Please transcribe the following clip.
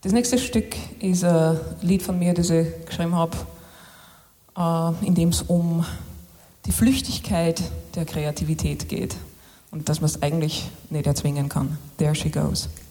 Das nächste Stück ist ein Lied von mir, das ich geschrieben habe, in dem es um die Flüchtigkeit der Kreativität geht und dass man es eigentlich nicht erzwingen kann. There she goes.